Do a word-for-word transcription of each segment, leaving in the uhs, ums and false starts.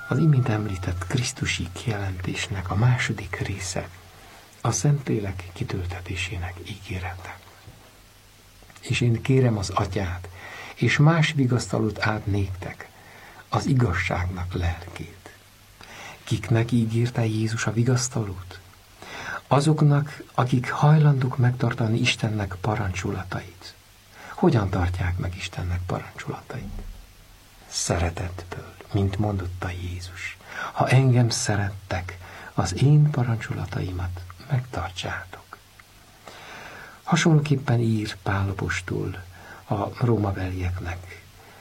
Az imént említett krisztusi kijelentésnek a második része a Szentlélek kitöltetésének ígérete. És én kérem az Atyát, és más vigasztalót át néktek, az igazságnak lelkét. Kiknek ígérte Jézus a vigasztalót? Azoknak, akik hajlandók megtartani Istennek parancsolatait. Hogyan tartják meg Istennek parancsolatait? Szeretetből, mint mondotta Jézus. Ha engem szerettek, az én parancsolataimat megtartsátok. Hasonlóképpen ír Pál apostol a rómabelieknek.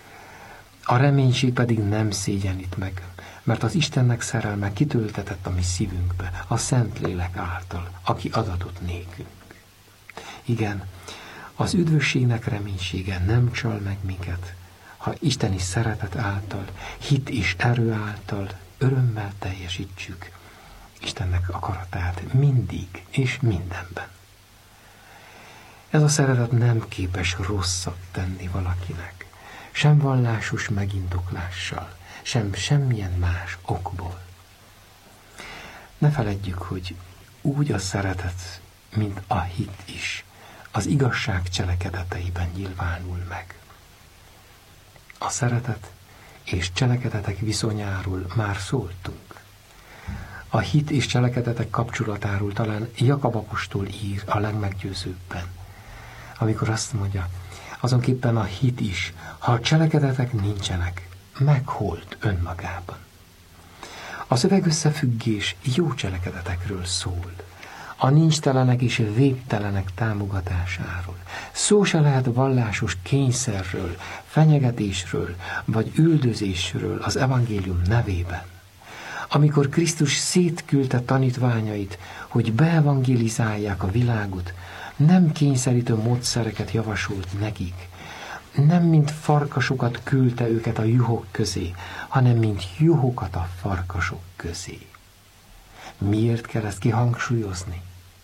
A reménység pedig nem szégyenít meg, mert az Istennek szerelme kitöltetett a mi szívünkbe, a Szentlélek által, aki adatott nékünk. Igen, az üdvösségnek reménysége nem csal meg minket, ha isteni szeretet által, hit és erő által örömmel teljesítsük Istennek akaratát mindig és mindenben. Ez a szeretet nem képes rosszat tenni valakinek, sem vallásos megindoklással, sem semmilyen más okból. Ne feledjük, hogy úgy a szeretet, mint a hit is, az igazság cselekedeteiben nyilvánul meg. A szeretet és cselekedetek viszonyáról már szóltunk. A hit és cselekedetek kapcsolatáról talán Jakab apostol ír a legmeggyőzőbben, amikor azt mondja, azonképpen a hit is, ha a cselekedetek nincsenek, megholt önmagában. A szövegösszefüggés jó cselekedetekről szól, a nincstelenek és végtelenek támogatásáról. Szó se lehet vallásos kényszerről, fenyegetésről vagy üldözésről az evangélium nevében. Amikor Krisztus szétküldte tanítványait, hogy beevangelizálják a világot, nem kényszerítő módszereket javasolt nekik, nem mint farkasokat küldte őket a juhok közé, hanem mint juhokat a farkasok közé. Miért kell ezt kihangsúlyozni?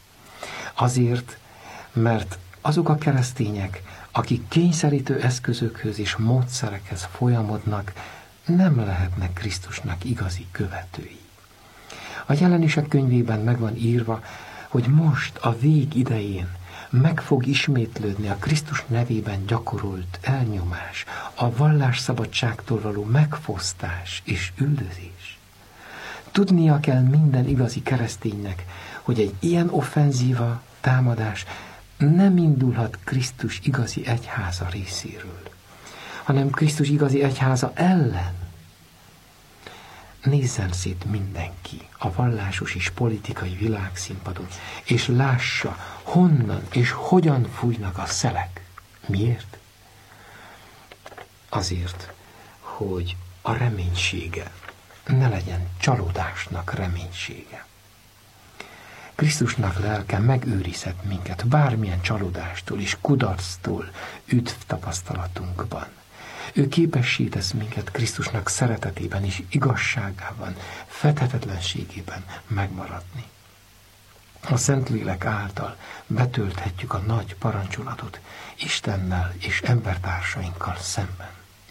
Azért, mert azok a keresztények, akik kényszerítő eszközökhöz és módszerekhez folyamodnak, nem lehetnek Krisztusnak igazi követői. A Jelenések könyvében meg van írva, hogy most a vég idején meg fog ismétlődni a Krisztus nevében gyakorolt elnyomás, a vallásszabadságtól való megfosztás és üldözés. Tudnia kell minden igazi kereszténynek, hogy egy ilyen offenzíva, támadás nem indulhat Krisztus igazi egyháza részéről, hanem Krisztus igazi egyháza ellen. Nézzen szét mindenki a vallásos és politikai világszínpadon, és lássa, honnan és hogyan fújnak a szelek. Miért? Azért, hogy a reménysége ne legyen csalódásnak reménysége. Krisztusnak lelke megőrizhet minket bármilyen csalódástól és kudarctól üdv tapasztalatunkban. Ő képessé tesz minket Krisztusnak szeretetében és igazságában, fedhetetlenségében megmaradni. A Szentlélek által betölthetjük a nagy parancsolatot Istennel és embertársainkkal szemben.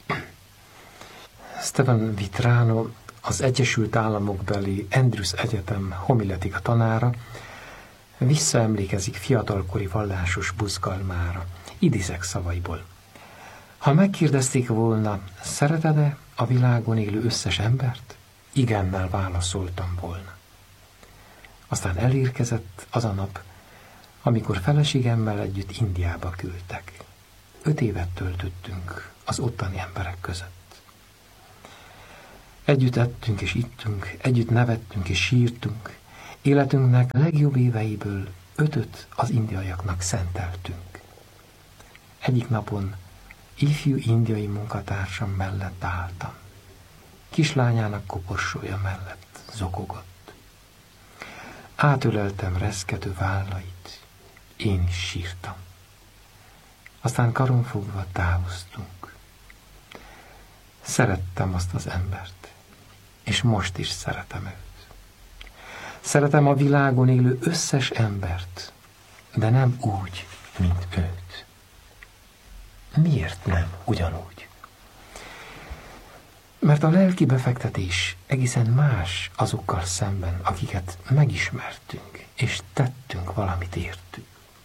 Stephen Vitrano, az Egyesült Államokbeli Andrews Egyetem homiletika tanára visszaemlékezik fiatalkori vallásos buzgalmára. Idézek szavaiból. Ha megkérdezték volna, szereted-e a világon élő összes embert? Igennel válaszoltam volna. Aztán elérkezett az a nap, amikor feleségemmel együtt Indiába küldtek. Öt évet töltöttünk az ottani emberek között. Együtt ettünk és ittünk, együtt nevettünk és sírtunk. Életünknek legjobb éveiből ötöt az indiaiaknak szenteltünk. Egyik napon ifjú indiai munkatársam mellett álltam. Kislányának koporsója mellett zokogott. Átöleltem reszkető vállait, én is sírtam. Aztán karonfogva távoztunk. Szerettem azt az embert, és most is szeretem őt. Szeretem a világon élő összes embert, de nem úgy, mint őt. Miért nem ugyanúgy? Mert a lelki befektetés egészen más azokkal szemben, akiket megismertünk, és tettünk valamit értük.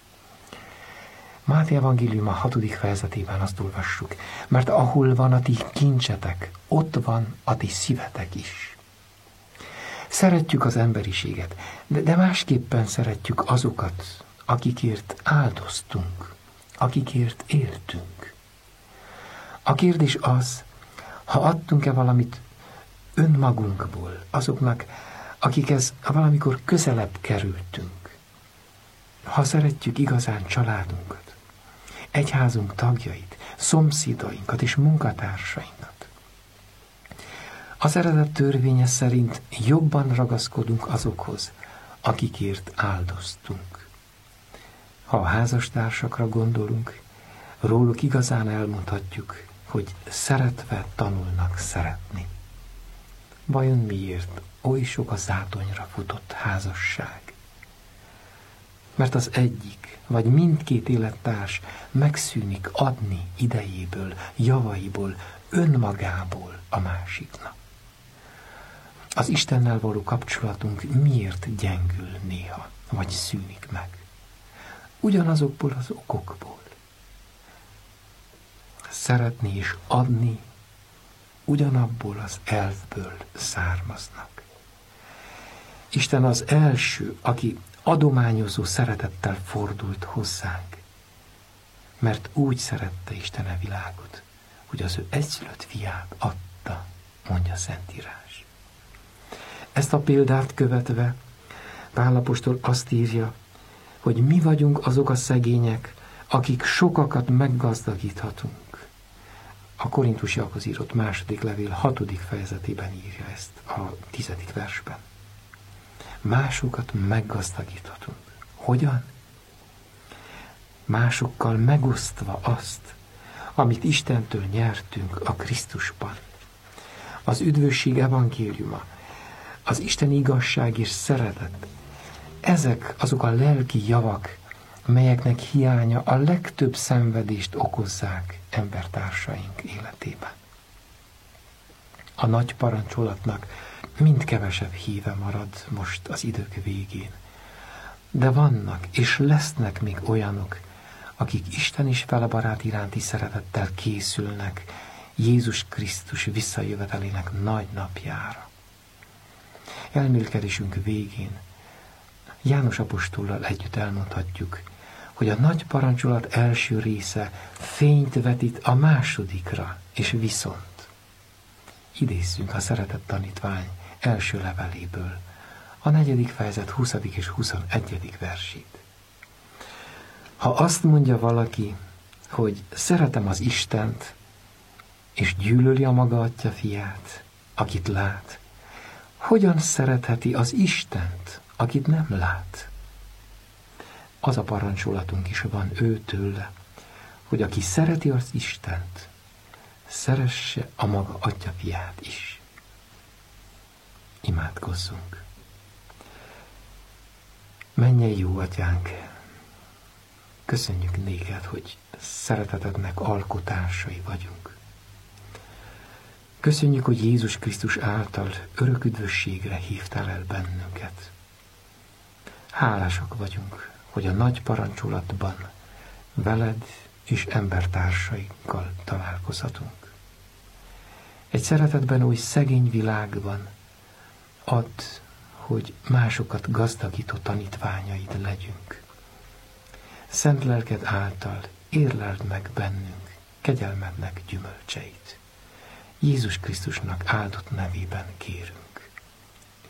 Máté evangélium a hatodik fejezetében azt olvassuk, mert ahol van a ti kincsetek, ott van a ti szívetek is. Szeretjük az emberiséget, de, de másképpen szeretjük azokat, akikért áldoztunk, akikért éltünk. A kérdés az, ha adtunk-e valamit önmagunkból azoknak, akikhez valamikor közelebb kerültünk. Ha szeretjük igazán családunkat, egyházunk tagjait, szomszédainkat és munkatársainkat. Az eredet törvénye szerint jobban ragaszkodunk azokhoz, akikért áldoztunk. Ha a házastársakra gondolunk, róluk igazán elmondhatjuk, hogy szeretve tanulnak szeretni. Vajon miért oly sok a zátonyra futott házasság? Mert az egyik, vagy mindkét élettárs megszűnik adni idejéből, javaiból, önmagából a másiknak. Az Istennel való kapcsolatunk miért gyengül néha, vagy szűnik meg? Ugyanazokból az okokból. Szeretni és adni ugyanabból az elvből származnak. Isten az első, aki adományozó szeretettel fordult hozzánk, mert úgy szerette Isten a világot, hogy az ő egyszülött fiát adta, mondja Szentírás. Ezt a példát követve Pál apostol azt írja, hogy mi vagyunk azok a szegények, akik sokakat meggazdagíthatunk. A Korintusiakhoz írott második levél hatodik fejezetében írja ezt a tizedik versben. Másokat meggazdagíthatunk. Hogyan? Másokkal megosztva azt, amit Istentől nyertünk a Krisztusban. Az üdvösség evangéliuma, az Isten igazság és szeretet, ezek azok a lelki javak, melyeknek hiánya a legtöbb szenvedést okozzák embertársaink életében. A nagy parancsolatnak mind kevesebb híve marad most az idők végén. De vannak és lesznek még olyanok, akik Isten és felebarát iránti szeretettel készülnek Jézus Krisztus visszajövetelének nagy napjára. Elmélkedésünk végén János apostollal együtt elmondhatjuk, hogy a nagy parancsolat első része fényt vetít a másodikra, és viszont. Idézzünk a szeretett tanítvány első leveléből, a negyedik fejezet huszadik és huszonegyedik versét. Ha azt mondja valaki, hogy szeretem az Istent, és gyűlöli a maga atya fiát, akit lát, hogyan szeretheti az Istent, akit nem lát? Az a parancsolatunk is van őtőle, hogy aki szereti az Istent, szeresse a maga atya fiát is. Imádkozzunk. Mennyei jó atyánk, köszönjük néked, hogy szeretetednek alkotásai vagyunk. Köszönjük, hogy Jézus Krisztus által örök üdvösségre hívtál el bennünket. Hálásak vagyunk, hogy a nagy parancsolatban veled és embertársainkkal találkozhatunk. Egy szeretetben oly szegény világban add, hogy másokat gazdagító tanítványaid legyünk. Szent lelked által érleld meg bennünk kegyelmednek gyümölcseit. Jézus Krisztusnak áldott nevében kérünk.